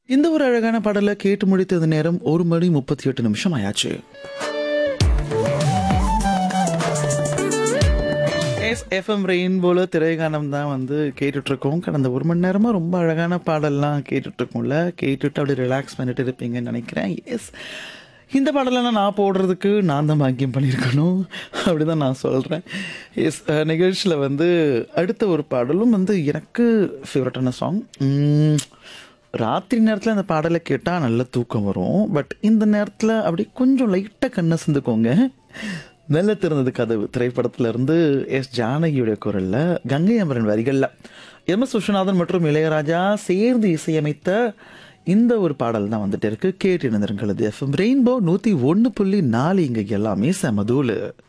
இந்த ஒரு அழகான பாடலை கேட்டு முடித்தது நேரம் 1 மணி 38 நிமிஷம் ஆயாச்சு. எஃப்எம் ரெயின்போல திரைகானம் தான் வந்து கேட்டுட்ருக்கோம். கடந்த 1 மணி நேரமாக ரொம்ப அழகான பாடல்லாம் கேட்டுட்ருக்கோம்ல. கேட்டுட்டு அப்படியே ரிலாக்ஸ் பண்ணிட்டு இருப்பீங்கன்னு நினைக்கிறேன். எஸ், இந்த பாடலெல்லாம் நான் போடுறதுக்கு நான் தான் பாக்கியம் பண்ணியிருக்கணும். அப்படி தான் நான் சொல்கிறேன். எஸ், நிகழ்ச்சியில் வந்து அடுத்த ஒரு பாடலும் வந்து எனக்கு ஃபேவரட்டான சாங். ராத்திரி நேரத்தில் அந்த பாடலை கேட்டால் நல்ல தூக்கம் வரும். பட் இந்த நேரத்தில் அப்படி கொஞ்சம் லைட்டாக கண்ணை சிந்துக்கோங்க. மெல்ல திறந்தது கதவு திரைப்படத்துல இருந்து எஸ் ஜானகியுடைய குரல்ல, கங்கை அமரன் வரிகள்ல எம் எஸ் விஸ்வநாதன் மற்றும் இளையராஜா சேர்ந்து இசையமைத்த இந்த ஒரு பாடல் தான் வந்துட்டு இருக்கு. கேட்டு இணைந்திருக்கிறது எஃப்எம் ரெயின்போ 101.4. இங்க எல்லாமே செமதூளு.